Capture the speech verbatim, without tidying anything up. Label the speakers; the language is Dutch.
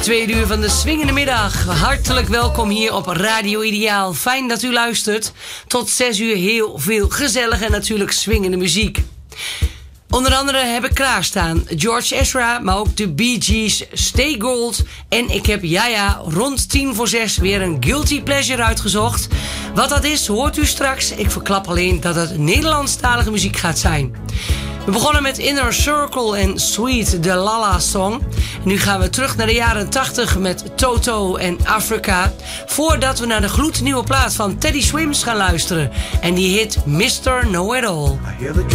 Speaker 1: Tweede uur van de swingende middag. Hartelijk welkom hier op Radio Ideaal. Fijn dat u luistert. Tot zes uur heel veel gezellige en natuurlijk swingende muziek. Onder andere heb ik klaarstaan George Ezra, maar ook de Bee Gees, Stay Gold. En ik heb, ja ja, rond tien voor zes weer een Guilty Pleasure uitgezocht. Wat dat is, hoort u straks. Ik verklap alleen dat het Nederlandstalige muziek gaat zijn. We begonnen met Inner Circle en Sweet, de Lala Song. Nu gaan we terug naar de jaren tachtig met Toto en Africa. Voordat we naar de gloednieuwe plaat van Teddy Swims gaan luisteren. En die hit mister Know It All.